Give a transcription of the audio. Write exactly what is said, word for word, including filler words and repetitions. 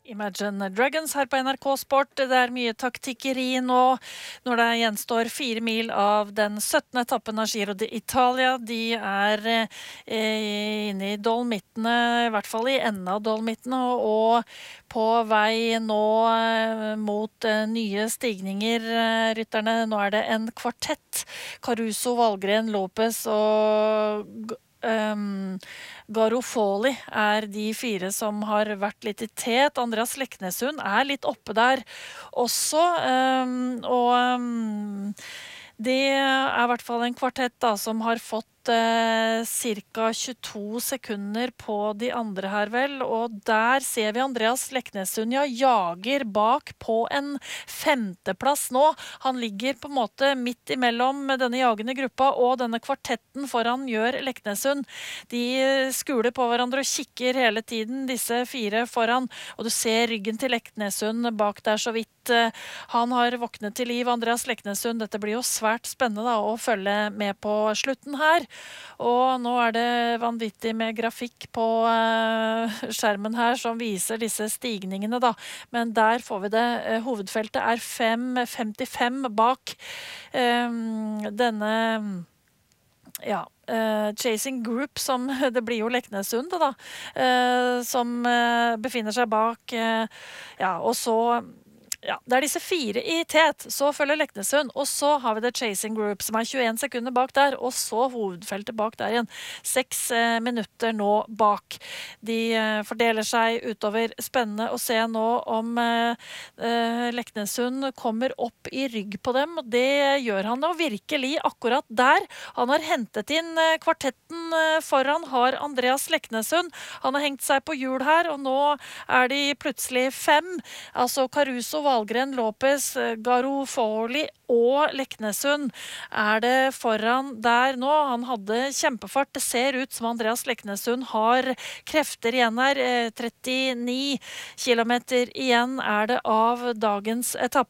Imagine Dragons her på N R K Sport. Det er mye taktikkeri nå, når det gjenstår fire mil av den syttende etappen av Giro d'Italia. De er eh, inne i Dolomittene, i hvert fall i enden av Dolomittene, og på vei nå eh, mot eh, nye stigninger, eh, rytterne. Nå er det en kvartett. Caruso, Valgren, Lopez og Um, Garofoli er de fire som har vært litt i tet. Andreas Leknessund er litt oppe der også, um, og um, det er i hvert fall en kvartett da, som har fått eh, cirka tjueto sekunder på de andre her vel, og der ser vi Andreas Leknessund ja, jager bak på en femteplass nå. Han ligger på en måte midt imellom denne jagende gruppa og denne kvartetten foran gjør Leknessund. De skuler på hverandre og kikker hele tiden, disse fire foran, og du ser ryggen til Leknessund bak der så vidt. Han har våknet til liv, Andreas Leknessund. Dette blir jo svært spennende da, å følge med på slutten her. Og nå er det vanvittig med grafikk på uh, skjermen her som viser disse stigningene da. Men der får vi det. Uh, hovedfeltet er fem femtifem bak um, denne ja, uh, Chasing Group, som det blir jo Leknessund da, uh, som uh, befinner seg bak. Uh, ja, og så Ja, det er disse fire i tet, så følger Leknessund, og så har vi The Chasing Group, som er tjueen sekunder bak der, og så hovedfeltet bak der igjen. Seks eh, minutter nå bak. De eh, fordeler seg utover. Spennende å se nå om eh, eh, Leknessund kommer opp i rygg på dem, og det gjør han da virkelig akkurat der. Han har hentet inn eh, kvartetten eh, foran, har Andreas Leknessund. Han har hengt seg på hjul her, og nå er de plutselig fem. Altså Caruso, Valgren, Lopez, Garofoli og Leknessund er det foran der nå. Han hadde kjempefart. Det ser ut som Andreas Leknessund har krefter igjen her. trettini kilometer igjen er det av dagens etappe.